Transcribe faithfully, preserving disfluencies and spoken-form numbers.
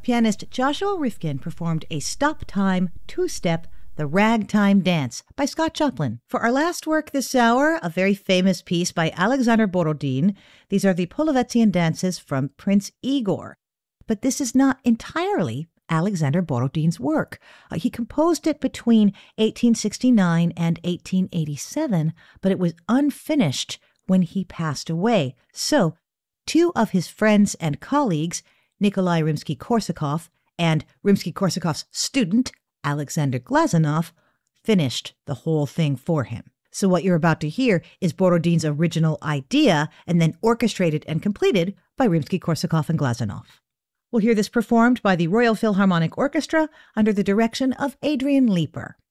Pianist Joshua Rifkin performed a stop-time, two-step, The Ragtime Dance by Scott Joplin. For our last work this hour, a very famous piece by Alexander Borodin. These are the Polovetzian dances from Prince Igor. But this is not entirely Alexander Borodin's work. Uh, he composed it between eighteen sixty-nine and eighteen eighty-seven, but it was unfinished when he passed away. So, two of his friends and colleagues, Nikolai Rimsky-Korsakov and Rimsky-Korsakov's student, Alexander Glazunov, finished the whole thing for him. So what you're about to hear is Borodin's original idea and then orchestrated and completed by Rimsky-Korsakov and Glazunov. We'll hear this performed by the Royal Philharmonic Orchestra under the direction of Adrian Leeper.